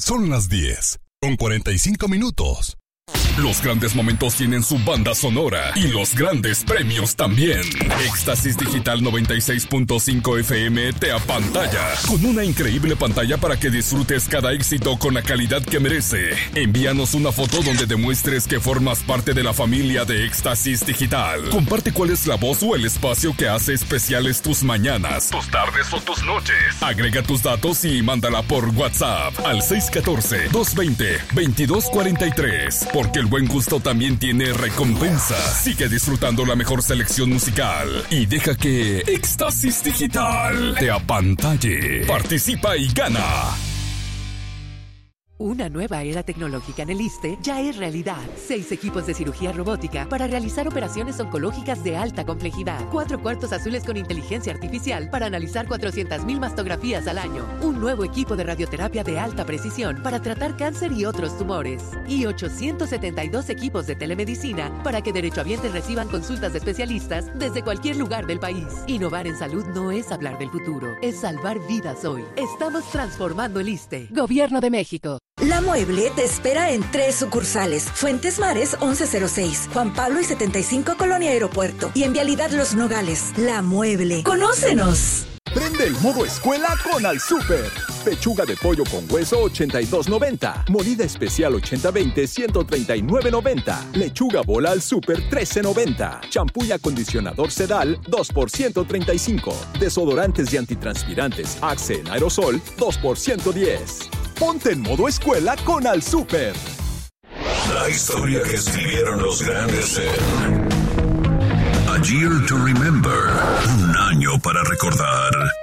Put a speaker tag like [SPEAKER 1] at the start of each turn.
[SPEAKER 1] Son las 10:45.
[SPEAKER 2] Los grandes momentos tienen su banda sonora y los grandes premios también. Éxtasis Digital 96.5 FM te apantalla con una increíble pantalla para que disfrutes cada éxito con la calidad que merece. Envíanos una foto donde demuestres que formas parte de la familia de Éxtasis Digital. Comparte cuál es la voz o el espacio que hace especiales tus mañanas, tus tardes o tus noches. Agrega tus datos y mándala por WhatsApp al 614-220-2243. Porque el buen gusto también tiene recompensa. Sigue disfrutando la mejor selección musical y deja que Éxtasis Digital te apantalle. Participa y gana.
[SPEAKER 3] Una nueva era tecnológica en el ISSSTE ya es realidad. 6 equipos de cirugía robótica para realizar operaciones oncológicas de alta complejidad. 4 cuartos azules con inteligencia artificial para analizar 400,000 mastografías al año. Un nuevo equipo de radioterapia de alta precisión para tratar cáncer y otros tumores. Y 872 equipos de telemedicina para que derechohabientes reciban consultas de especialistas desde cualquier lugar del país. Innovar en salud no es hablar del futuro, es salvar vidas hoy. Estamos transformando el ISSSTE. Gobierno de México.
[SPEAKER 4] La Mueble te espera en 3 sucursales. Fuentes Mares 1106, Juan Pablo y 75 Colonia Aeropuerto. Y en Vialidad Los Nogales. La Mueble. ¡Conócenos!
[SPEAKER 5] Prende el modo escuela con Al Super. Pechuga de pollo con hueso 82.90. Molida especial 80-20 139.90. Lechuga bola Al Super 13.90. Champú y acondicionador Sedal 2 por 135. Desodorantes y antitranspirantes Axe en aerosol 2 por 110. Ponte en modo escuela con Al Super.
[SPEAKER 6] La historia que escribieron los grandes en A Year to Remember. Un año para recordar.